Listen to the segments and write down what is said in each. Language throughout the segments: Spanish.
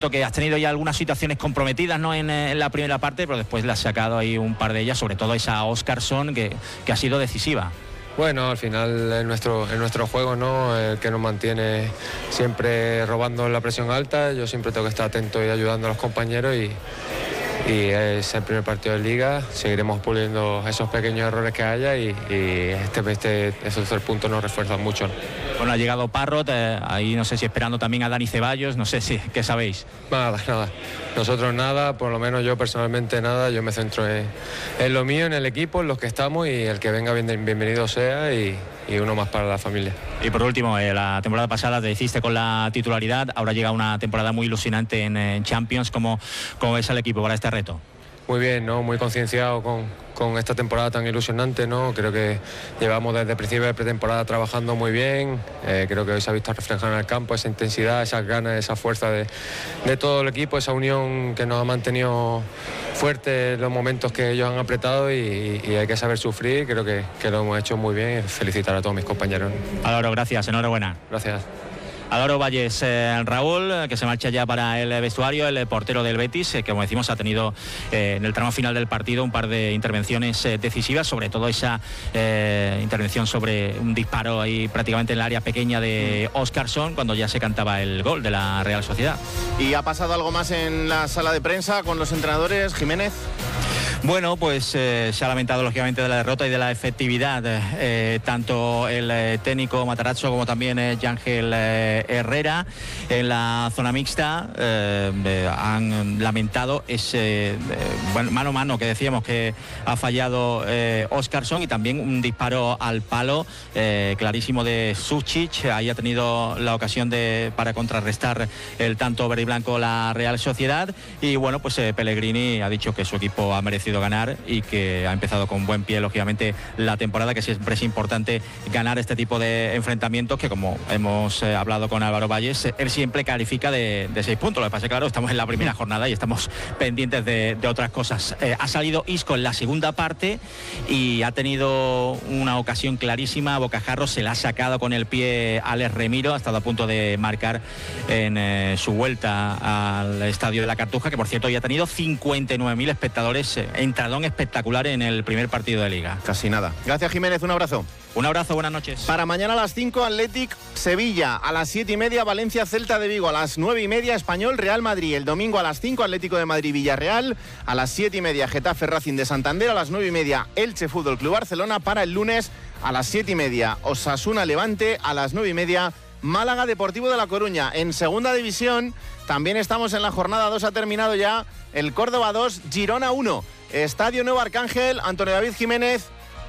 que has tenido ya algunas situaciones comprometidas, ¿no?, en la primera parte, pero después le has sacado ahí un par de ellas, sobre todo esa Óscarson que ha sido decisiva. Bueno, al final en nuestro juego, ¿no?, el que nos mantiene siempre robando la presión alta. Yo siempre tengo que estar atento y ayudando a los compañeros y es el primer partido de Liga. Seguiremos puliendo esos pequeños errores que haya y esos 3 puntos nos refuerzan mucho. Bueno, ha llegado Parrot, ahí no sé si esperando también a Dani Ceballos, no sé si, ¿qué sabéis? Nada. Nosotros nada, por lo menos yo personalmente nada. Yo me centro en lo mío, en el equipo, en los que estamos, y el que venga bienvenido sea y uno más para la familia. Y por último, la temporada pasada te hiciste con la titularidad, ahora llega una temporada muy ilusionante en Champions. ¿Cómo es el equipo para este reto? Muy bien, ¿no? Muy concienciado con esta temporada tan ilusionante, ¿no? Creo que llevamos desde el principio de pretemporada trabajando muy bien. Creo que hoy se ha visto reflejada en el campo esa intensidad, esas ganas, esa fuerza de todo el equipo, esa unión que nos ha mantenido fuerte en los momentos que ellos han apretado, y hay que saber sufrir. Creo que lo hemos hecho muy bien. Felicitar a todos mis compañeros. Álvaro, gracias, enhorabuena. Gracias. Álvaro Valles, Raúl, que se marcha ya para el vestuario, el portero del Betis, que como decimos ha tenido en el tramo final del partido un par de intervenciones decisivas, sobre todo esa intervención sobre un disparo ahí prácticamente en el área pequeña de Óscarson, cuando ya se cantaba el gol de la Real Sociedad. ¿Y ha pasado algo más en la sala de prensa con los entrenadores, Jiménez? Bueno, pues se ha lamentado lógicamente de la derrota y de la efectividad. Tanto el técnico Matarazzo como también Yángel Herrera en la zona mixta han lamentado ese mano a mano que decíamos que ha fallado Óscarson, y también un disparo al palo clarísimo de Sucic. Ahí ha tenido la ocasión para contrarrestar el tanto verde y blanco la Real Sociedad. Y bueno, pues Pellegrini ha dicho que su equipo ha merecido ganar y que ha empezado con buen pie lógicamente la temporada, que siempre es importante ganar este tipo de enfrentamientos, que como hemos hablado con Álvaro Valles, él siempre califica de 6 puntos. Lo que pasa es que claro, estamos en la primera jornada y estamos pendientes de otras cosas. Ha salido Isco en la segunda parte y ha tenido una ocasión clarísima. Bocajarro se la ha sacado con el pie Alex Remiro, ha estado a punto de marcar en su vuelta al estadio de la Cartuja, que por cierto ya ha tenido 59.000 espectadores, entradón espectacular en el primer partido de Liga. Casi nada. Gracias, Jiménez, un abrazo. Un abrazo, buenas noches. Para mañana a las 5, Athletic Sevilla, a las 7:30 Valencia Celta de Vigo, a las 9:30 Español Real Madrid, el domingo a las 5 Atlético de Madrid Villarreal, a las 7:30 Getafe Racing de Santander, a las 9:30 Elche Fútbol Club Barcelona, para el lunes a las 7:30 Osasuna Levante, a las 9:30 Málaga Deportivo de La Coruña. En segunda división también estamos en la jornada 2, ha terminado ya el Córdoba 2, Girona 1. Estadio Nuevo Arcángel, Antonio David Jiménez.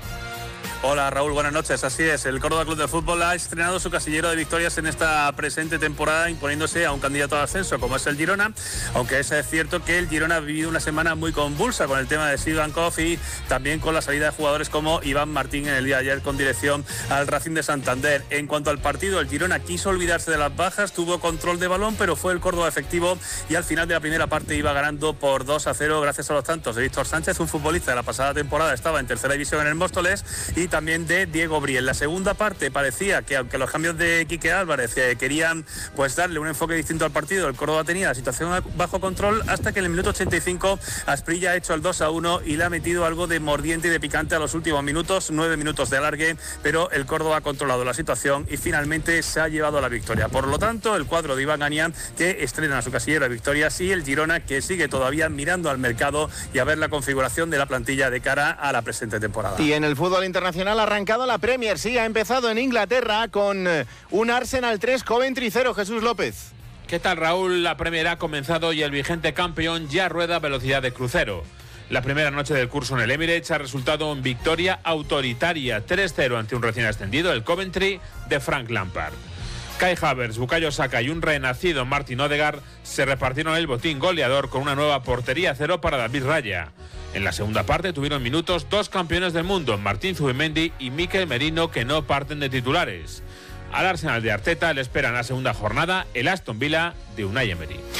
Hola Raúl, buenas noches. Así es, el Córdoba Club de Fútbol ha estrenado su casillero de victorias en esta presente temporada, imponiéndose a un candidato al ascenso como es el Girona, aunque es cierto que el Girona ha vivido una semana muy convulsa con el tema de Sigankov y también con la salida de jugadores como Iván Martín en el día de ayer con dirección al Racing de Santander. En cuanto al partido, el Girona quiso olvidarse de las bajas, tuvo control de balón, pero fue el Córdoba efectivo y al final de la primera parte iba ganando por 2-0 gracias a los tantos de Víctor Sánchez, un futbolista de la pasada temporada, estaba en tercera división en el Móstoles, y también de Diego Briel. La segunda parte parecía que, aunque los cambios de Quique Álvarez querían pues darle un enfoque distinto al partido, el Córdoba tenía la situación bajo control, hasta que en el minuto 85 Asprilla ha hecho el 2-1 y le ha metido algo de mordiente y de picante a los últimos minutos, 9 minutos de alargue, pero el Córdoba ha controlado la situación y finalmente se ha llevado la victoria. Por lo tanto, el cuadro de Iván Ganián, que estrena su casillero de victorias, y el Girona, que sigue todavía mirando al mercado y a ver la configuración de la plantilla de cara a la presente temporada. Y en el fútbol internacional ha arrancado la Premier, sí, ha empezado en Inglaterra con un Arsenal 3, Coventry 0, Jesús López. ¿Qué tal, Raúl? La Premier ha comenzado y el vigente campeón ya rueda a velocidad de crucero. La primera noche del curso en el Emirates ha resultado en victoria autoritaria 3-0 ante un recién ascendido, el Coventry de Frank Lampard. Kai Havertz, Bukayo Saka y un renacido Martin Odegaard se repartieron el botín goleador con una nueva portería 0 para David Raya. En la segunda parte tuvieron minutos 2 campeones del mundo, Martín Zubimendi y Mikel Merino, que no parten de titulares. Al Arsenal de Arteta le espera en la segunda jornada el Aston Villa de Unai Emery.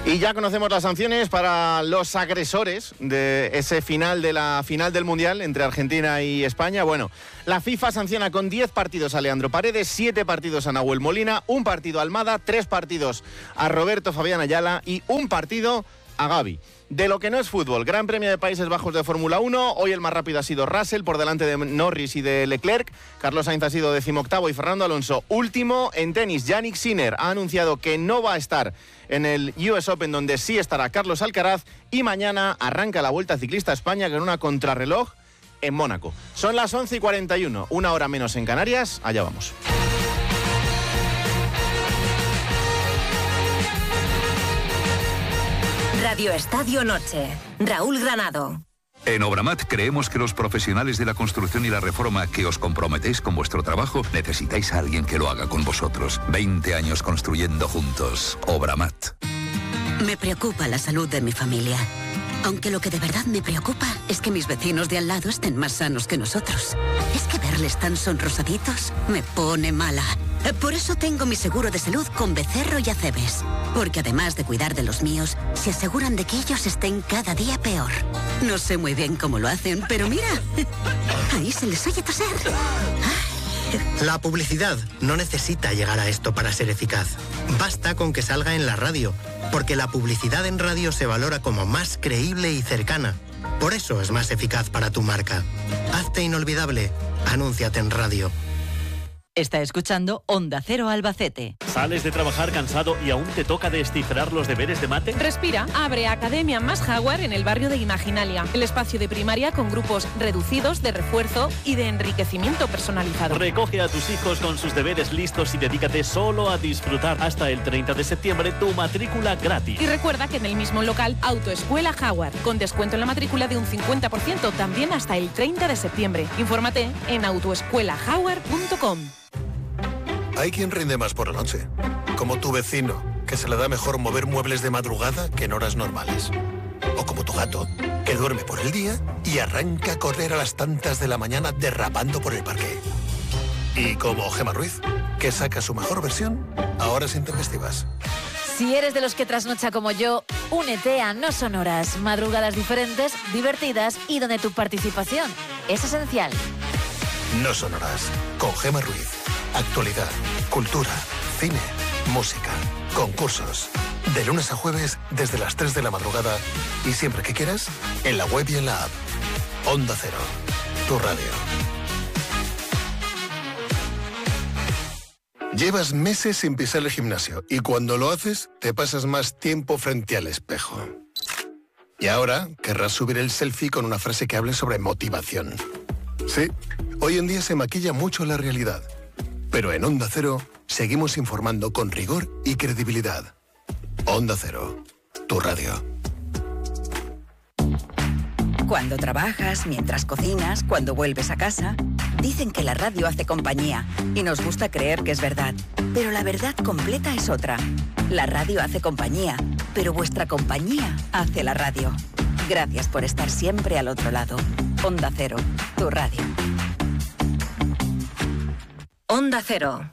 Y ya conocemos las sanciones para los agresores de ese final de la final del Mundial entre Argentina y España. Bueno, la FIFA sanciona con 10 partidos a Leandro Paredes, 7 partidos a Nahuel Molina, 1 partido a Almada, 3 partidos a Roberto Fabián Ayala y 1 partido a Gavi. De lo que no es fútbol, Gran Premio de Países Bajos de Fórmula 1, hoy el más rápido ha sido Russell por delante de Norris y de Leclerc, Carlos Sainz ha sido 18º y Fernando Alonso último. En tenis, Jannik Sinner ha anunciado que no va a estar en el US Open, donde sí estará Carlos Alcaraz, y mañana arranca la Vuelta Ciclista a España con una contrarreloj en Mónaco. Son las 11:41, 1 hora menos en Canarias, allá vamos. Radio Estadio Noche. Raúl Granado. En Obramat creemos que los profesionales de la construcción y la reforma que os comprometéis con vuestro trabajo necesitáis a alguien que lo haga con vosotros. 20 años construyendo juntos. Obramat. Me preocupa la salud de mi familia. Aunque lo que de verdad me preocupa es que mis vecinos de al lado estén más sanos que nosotros. Es que verles tan sonrosaditos me pone mala. Por eso tengo mi seguro de salud con Becerro y Acebes. Porque además de cuidar de los míos, se aseguran de que ellos estén cada día peor. No sé muy bien cómo lo hacen, pero mira, ahí se les oye toser. La publicidad no necesita llegar a esto para ser eficaz. Basta con que salga en la radio, porque la publicidad en radio se valora como más creíble y cercana. Por eso es más eficaz para tu marca. Hazte inolvidable. Anúnciate en radio. Está escuchando Onda Cero Albacete. ¿Sales de trabajar cansado y aún te toca descifrar los deberes de mate? Respira, abre Academia Más Jaguar en el barrio de Imaginalia. El espacio de primaria con grupos reducidos de refuerzo y de enriquecimiento personalizado. Recoge a tus hijos con sus deberes listos y dedícate solo a disfrutar. Hasta el 30 de septiembre tu matrícula gratis. Y recuerda que en el mismo local, Autoescuela Jaguar, con descuento en la matrícula de un 50% también hasta el 30 de septiembre. Infórmate en autoescuelajaguar.com. Hay quien rinde más por la noche, como tu vecino, que se le da mejor mover muebles de madrugada que en horas normales. O como tu gato, que duerme por el día y arranca a correr a las tantas de la mañana derrapando por el parque. Y como Gemma Ruiz, que saca su mejor versión a horas intempestivas. Si eres de los que trasnocha como yo, únete a No Son Horas. Madrugadas diferentes, divertidas y donde tu participación es esencial. No Son Horas, con Gemma Ruiz. Actualidad, cultura, cine, música, concursos. De lunes a jueves desde las 3 de la madrugada y siempre que quieras, en la web y en la app. Onda Cero, tu radio. Llevas meses sin pisar el gimnasio y cuando lo haces te pasas más tiempo frente al espejo. Y ahora querrás subir el selfie con una frase que hable sobre motivación. Sí, hoy en día se maquilla mucho la realidad. Pero en Onda Cero seguimos informando con rigor y credibilidad. Onda Cero, tu radio. Cuando trabajas, mientras cocinas, cuando vuelves a casa, dicen que la radio hace compañía y nos gusta creer que es verdad. Pero la verdad completa es otra. La radio hace compañía, pero vuestra compañía hace la radio. Gracias por estar siempre al otro lado. Onda Cero, tu radio. Onda Cero.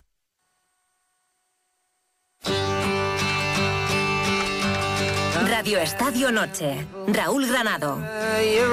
Radio Estadio Noche. Raúl Granado.